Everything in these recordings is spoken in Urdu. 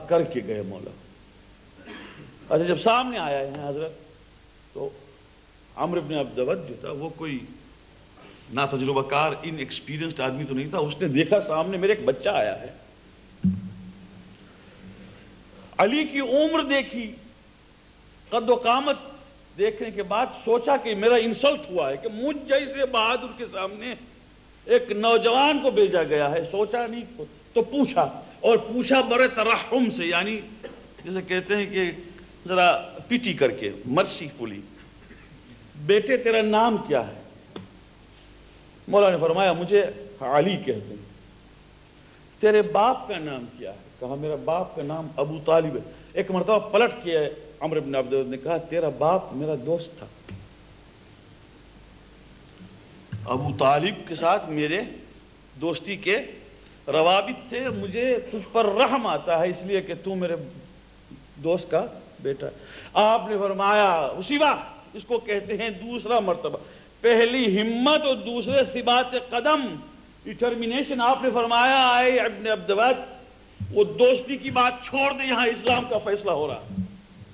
کر کے گئے مولا. اچھا جب سامنے آیا ہے حضرت تو عمرو بن عبد الود جو تھا وہ کوئی نا تجربہ کار ان ایکسپیرینسڈ آدمی تو نہیں تھا. اس نے دیکھا سامنے میرے ایک بچہ آیا ہے. علی کی عمر دیکھی, قد و قامت دیکھنے کے بعد سوچا کہ میرا انسلٹ ہوا ہے کہ مجھ جیسے بہادر کے سامنے ایک نوجوان کو بھیجا گیا ہے. سوچا نہیں تو پوچھا, اور پوچھا بڑے ترحم سے, یعنی جیسے کہتے ہیں کہ ذرا پیٹی کر کے, مرسی فلی, بیٹے تیرا نام کیا ہے؟ مولا نے فرمایا مجھے علی کہتے ہیں. تیرے باپ کا نام کیا ہے؟ کہا میرا باپ کا نام ابو طالب ہے. ایک مرتبہ پلٹ کے عمرو بن عبد الود نے کہا تیرا باپ میرا دوست تھا, ابو طالب کے ساتھ میرے دوستی کے روابط تھے, مجھے تجھ پر رحم آتا ہے اس لیے کہ تو میرے دوست کا بیٹا ہے. آپ نے فرمایا اسی وقت, اس کو کہتے ہیں دوسرا مرتبہ, پہلی ہمت اور دوسرے ثبات قدم, ڈٹرمنیشن. آپ نے فرمایا اے ابن عبد الود وہ دوستی کی بات چھوڑ دے, یہاں اسلام کا فیصلہ ہو رہا ہے.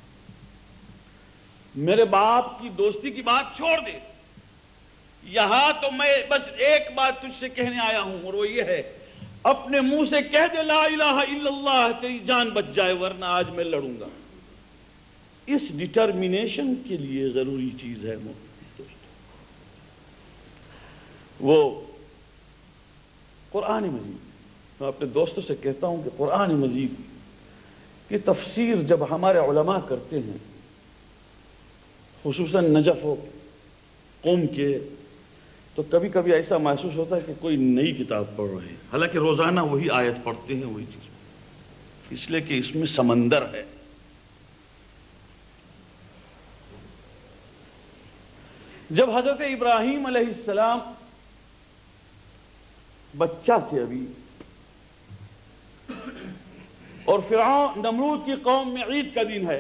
میرے باپ کی دوستی کی بات چھوڑ دے, یہاں تو میں بس ایک بات تجھ سے کہنے آیا ہوں, اور وہ یہ ہے اپنے منہ سے کہہ دے لا الہ الا اللہ, تیری جان بچ جائے, ورنہ آج میں لڑوں گا. اس ڈٹرمنیشن کے لیے ضروری چیز ہے وہ قرآن مجید. میں اپنے دوستوں سے کہتا ہوں کہ قرآن مجید کی تفسیر جب ہمارے علماء کرتے ہیں, خصوصاً نجف و قوم کے, تو کبھی کبھی ایسا محسوس ہوتا ہے کہ کوئی نئی کتاب پڑھ رہے ہیں, حالانکہ روزانہ وہی آیت پڑھتے ہیں, وہی چیز, اس لیے کہ اس میں سمندر ہے. جب حضرت ابراہیم علیہ السلام بچہ تھے ابھی, اور فرعون نمرود کی قوم میں عید کا دن ہے,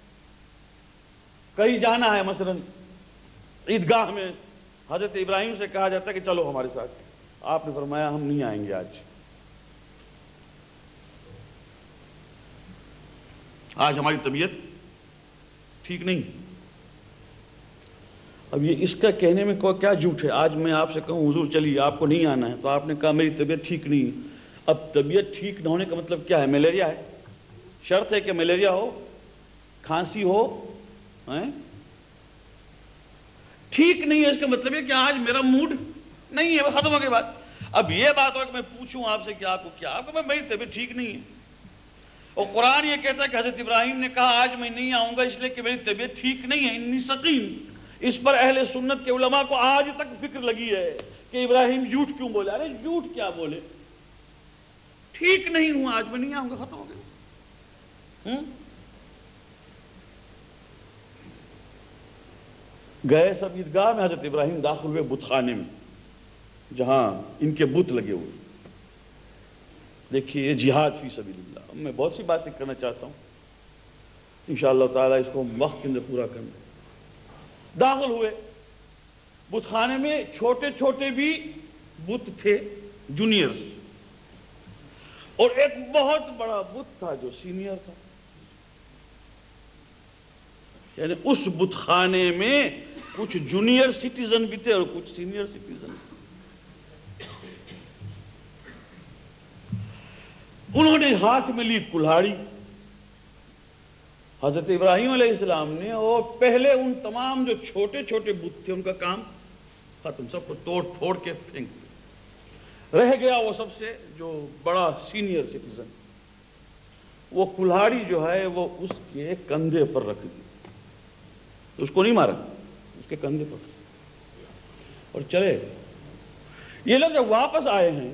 کہیں جانا ہے, مثلا عیدگاہ میں, حضرت ابراہیم سے کہا جاتا ہے کہ چلو ہمارے ساتھ. آپ نے فرمایا ہم نہیں آئیں گے آج ہماری طبیعت ٹھیک نہیں. اب یہ اس کا کہنے میں کیا جھوٹ ہے؟ آج میں آپ سے کہوں حضور چلیے آپ کو نہیں آنا ہے, تو آپ نے کہا میری طبیعت ٹھیک نہیں ہے. اب طبیعت ٹھیک نہ ہونے کا مطلب کیا ہے؟ ملیریا ہے؟ شرط ہے کہ ملیریا ہو, کھانسی ہو, ٹھیک نہیں ہے اس کا مطلب ہے کہ آج میرا موڈ نہیں ہے, ختم ہو گئی بات. اب یہ بات ہو کہ میں پوچھوں آپ سے کہ آپ کو کیا, آپ کو میری طبیعت ٹھیک نہیں ہے, اور قرآن یہ کہتا ہے کہ حضرت ابراہیم نے کہا آج میں نہیں آؤں گا اس لیے کہ میری طبیعت ٹھیک نہیں ہے, انی سقیم. اس پر اہل سنت کے علماء کو آج تک فکر لگی ہے کہ ابراہیم جھوٹ کیوں بولے. ارے جھوٹ کیا بولے, ٹھیک نہیں ہوں, آج میں نہیں آؤں گا, ختم ہو گیا. گئے سب عیدگاہ میں, حضرت ابراہیم داخل ہوئے بت خانے میں جہاں ان کے بت لگے ہوئے. دیکھیے یہ جہاد فی سبیل اللہ. میں بہت سی باتیں کرنا چاہتا ہوں, انشاءاللہ تعالیٰ اس کو وقت کے اندر پورا کرنا. داخل ہوئے بت خانے میں, چھوٹے چھوٹے بھی بت تھے جونیئر, اور ایک بہت بڑا بت تھا جو سینئر تھا. یعنی اس بت خانے میں کچھ جونیئر سٹیزن بھی تھے اور کچھ سینئر سٹیزن. انہوں نے ہاتھ میں لی کلہاڑی. حضرت ابراہیم علیہ السلام نے, اور پہلے ان تمام جو چھوٹے چھوٹے بت تھے ان کا کام ختم, سب کو توڑ پھوڑ کے پھینک. رہ گیا وہ سب سے جو بڑا سینئر سٹیزن. وہ کلہاڑی جو ہے وہ اس کے کندھے پر رکھ دی, اس کو نہیں مارا, اس کے کندھے پر, اور چلے. یہ لوگ جب واپس آئے ہیں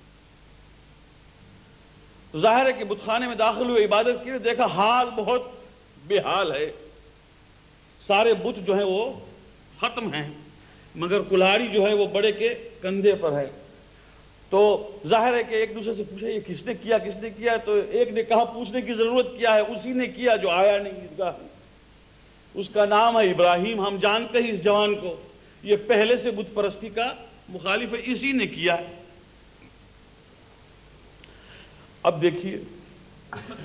تو ظاہر ہے کہ بت خانے میں داخل ہوئے, عبادت کی, دیکھا حال بہت بے حال ہے. سارے بت جو ہیں وہ ختم ہیں, مگر کلہاڑی جو ہے وہ بڑے کے کندھے پر ہے. تو ظاہر ہے کہ ایک دوسرے سے پوچھا یہ کس نے کیا, تو ایک نے کہا پوچھنے کی ضرورت کیا ہے, اسی نے کیا جو آیا نہیں عیدگاہ. اس کا نام ہے ابراہیم. ہم جانتے ہیں اس جوان کو, یہ پہلے سے بت پرستی کا مخالف ہے, اسی نے کیا. اب دیکھیے